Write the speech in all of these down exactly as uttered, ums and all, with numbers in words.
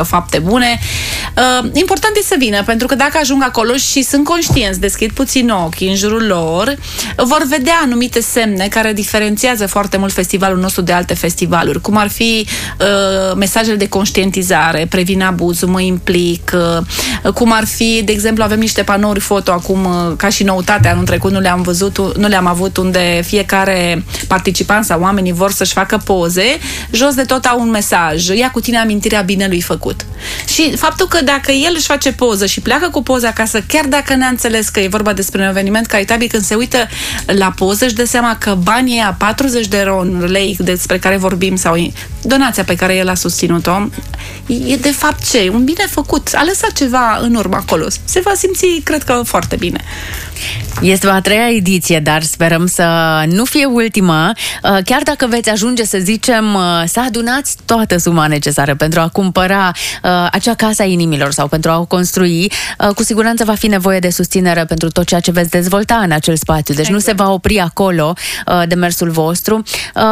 fapte bune. Uh, important e să vină, pentru că dacă ajung acolo și sunt conștienți, deschid puțin ochii în jurul lor, vor vedea anumite semne care diferențiază foarte mult festivalul nostru de alte festivaluri, cum ar fi uh, mesajele de conștientizare, previn abuzul, mă implic, uh, cum ar fi, de exemplu, avem niște panouri foto acum, uh, ca și noutate, anul trecut nu le-am văzut, nu le-am avut, unde fiecare participant sau oamenii vor să-și facă poze, jos de tot au un mesaj, ia cu tine amintirea binelui făcut. Și faptul că dacă el își face poză și pleacă cu poza acasă, chiar dacă n-a înțeles că e vorba despre un eveniment caritabil, când se uită la poză își dă seama că banii ăia, patruzeci de lei despre care vorbim, sau donația pe care el a susținut-o, e de fapt ce? Un bine făcut. A lăsat ceva în urmă acolo. Se va simți, cred că, foarte bine. Este a treia ediție, dar sperăm să nu fie ultima. Chiar dacă veți ajunge, să zicem, să adunați toată suma necesară pentru a cumpăra acea casă a inimilor sau pentru a o construi, cu siguranță va fi nevoie de susținere pentru tot ceea ce veți dezvolta în acel spațiu. Deci exact. Nu se va opri acolo demersul vostru.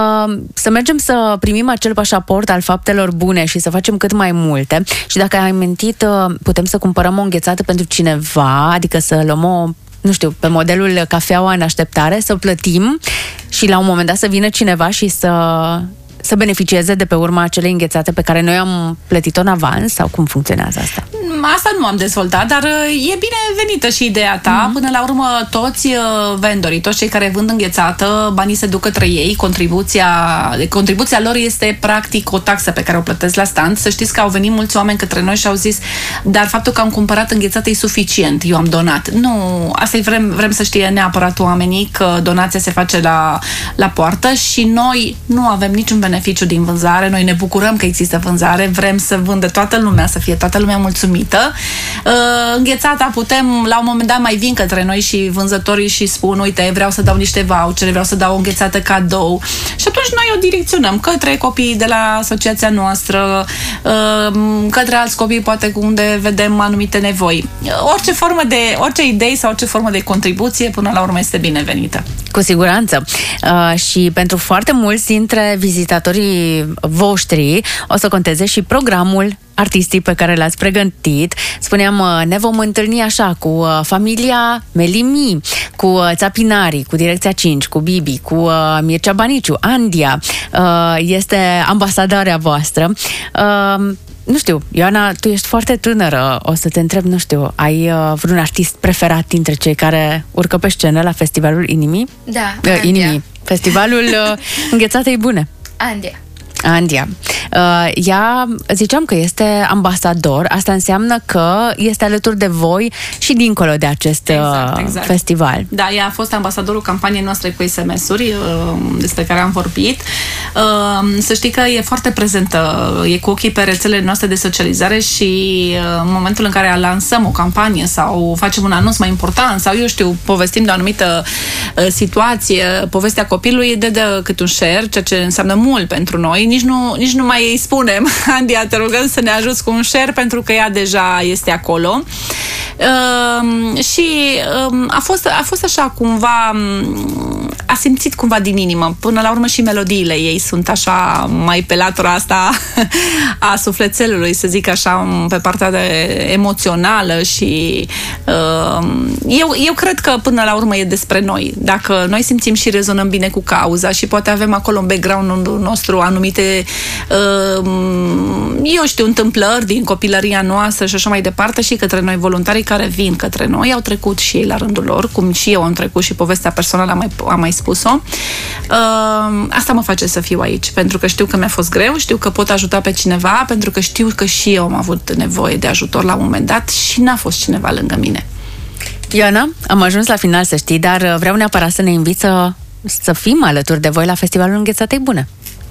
Să mergem să primim acel pașaport al faptelor bune și să facem cât mai multe. Și dacă ai amintit, putem să cumpărăm o înghețată pentru cineva, adică să luăm o, nu știu, pe modelul cafeaua în așteptare, să plătim și la un moment dat să vină cineva și să, să beneficieze de pe urma acelei înghețate pe care noi am plătit-o în avans, sau cum funcționează asta? Asta nu am dezvoltat, dar e binevenită și ideea ta. Mm-hmm. Până la urmă, toți vendorii, toți cei care vând înghețată, banii se duc către ei, contribuția, contribuția lor este practic o taxă pe care o plătesc la stand. Să știți că au venit mulți oameni către noi și au zis, dar faptul că am cumpărat înghețată e suficient, eu am donat. Nu, asta e, vrem, vrem să știe neapărat oamenii că donația se face la, la poartă și noi nu avem niciun beneficiu din vânzare, noi ne bucurăm că există vânzare, vrem să vândă toată lumea, să fie toată lumea mulțumită. Uh, înghețata putem, la un moment dat mai vin către noi și vânzătorii și spun, uite, vreau să dau niște vouchere, vreau să dau o înghețată cadou. Și atunci noi o direcționăm către copiii de la asociația noastră, uh, către alți copii, poate unde vedem anumite nevoi. Orice formă de, orice idei sau orice formă de contribuție, până la urmă este binevenită. Cu siguranță. Uh, și pentru foarte mulți dintre vizitatorii voștri o să conteze și programul artistic pe care l-ați pregătit. Spuneam, ne vom întâlni așa cu familia Melimi, cu Țapinarii, cu Direcția cinci, cu Bibi, cu Mircea Baniciu, Andia este ambasadarea voastră. Nu știu, Ioana, tu ești foarte tânără, o să te întreb, nu știu, ai vreun artist preferat dintre cei care urcă pe scenă la Festivalul Inimii? Da, uh, Inimii. Festivalul uh, Înghețatei Bune. Andia. Andia. Uh, ea, ziceam că este ambasador, asta înseamnă că este alături de voi și dincolo de acest exact, exact. festival. Da, ea a fost ambasadorul campaniei noastre cu S M S-uri, uh, despre care am vorbit. Uh, să știi că e foarte prezentă, e cu ochii pe rețelele noastre de socializare și uh, în momentul în care lansăm o campanie sau facem un anunț mai important sau, eu știu, povestim de o anumită uh, situație, povestea copilului, de dă cât un share, ceea ce înseamnă mult pentru noi. Nici nu, nici nu mai îi spunem, Andia, te rugăm să ne ajuți cu un share, pentru că ea deja este acolo. Uh, și uh, a, fost, a fost așa cumva, a simțit cumva din inimă. Până la urmă și melodiile ei sunt așa mai pe latura asta a sufletelului, să zic așa, pe partea de emoțională și uh, eu, eu cred că până la urmă e despre noi. Dacă noi simțim și rezonăm bine cu cauza și poate avem acolo în background-ul nostru anumite uh, eu știu, întâmplări din copilăria noastră și așa mai departe, și către noi voluntarii care vin către noi, au trecut și ei la rândul lor, cum și eu am trecut și povestea personală am mai, am mai spus-o. Uh, asta mă face să fiu aici, pentru că știu că mi-a fost greu, știu că pot ajuta pe cineva, pentru că știu că și eu am avut nevoie de ajutor la un moment dat și n-a fost cineva lângă mine. Ioana, am ajuns la final, să știi, dar vreau neapărat să ne invit să, să fim alături de voi la Festivalul Înghețatei Bune.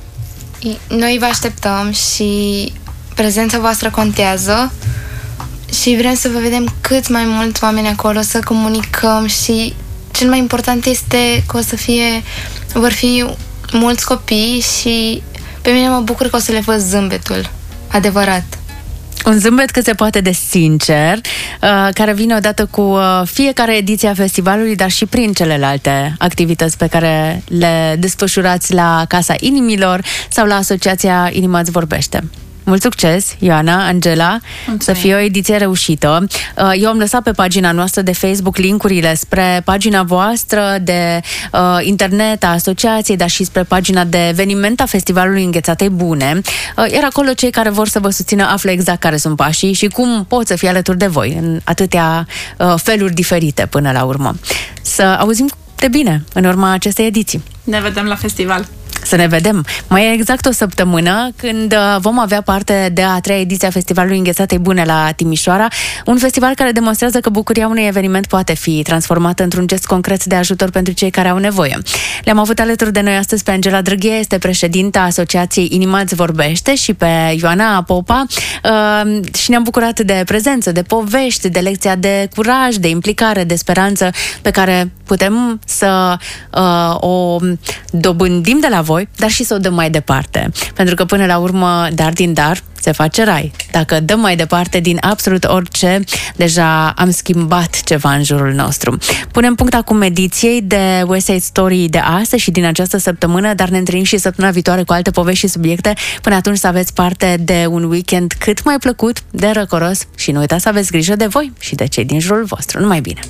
Noi vă așteptăm și prezența voastră contează și vrem să vă vedem cât mai mulți oameni acolo, să comunicăm și cel mai important este că o să fie, vor fi mulți copii și pe mine mă bucur că o să le văd zâmbetul adevărat. Un zâmbet cât se poate de sincer, uh, care vine odată cu uh, fiecare ediție a festivalului, dar și prin celelalte activități pe care le desfășurați la Casa Inimilor sau la Asociația Inima îți vorbește. Mult succes, Ioana, Angela, mulțumim. Să fie o ediție reușită. Eu am lăsat pe pagina noastră de Facebook linkurile spre pagina voastră de uh, internet a asociației, dar și spre pagina de eveniment a Festivalului Înghețatei Bune. Uh, iar acolo cei care vor să vă susțină află exact care sunt pașii și cum pot să fie alături de voi în atâtea uh, feluri diferite până la urmă. Să auzim de bine în urma acestei ediții. Ne vedem la festival. Să ne vedem. Mai e exact o săptămână când vom avea parte de a treia ediție a Festivalului Înghețatei Bune la Timișoara, un festival care demonstrează că bucuria unui eveniment poate fi transformată într-un gest concret de ajutor pentru cei care au nevoie. Le-am avut alături de noi astăzi pe Angela Drăghie, este președinta Asociației Inima îți vorbește, și pe Ioana Popa uh, și ne-am bucurat de prezență, de povești, de lecția de curaj, de implicare, de speranță pe care putem să uh, o dobândim de la voi, dar și să o dăm mai departe. Pentru că până la urmă, dar din dar, se face rai. Dacă dăm mai departe din absolut orice, deja am schimbat ceva în jurul nostru. Punem punct acum ediției de West Side Story de astăzi și din această săptămână, dar ne întâlnim și săptămâna viitoare cu alte povești și subiecte. Până atunci să aveți parte de un weekend cât mai plăcut, de răcoros și nu uitați să aveți grijă de voi și de cei din jurul vostru. Numai bine!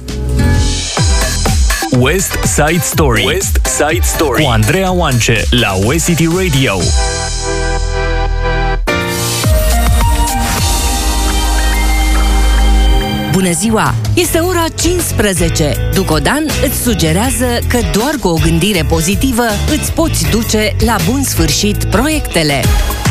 West Side Story. West Side Story cu Andreea Oance la West City Radio. Bună ziua! Este ora cincisprezece. Ducodan îți sugerează că doar cu o gândire pozitivă îți poți duce la bun sfârșit proiectele.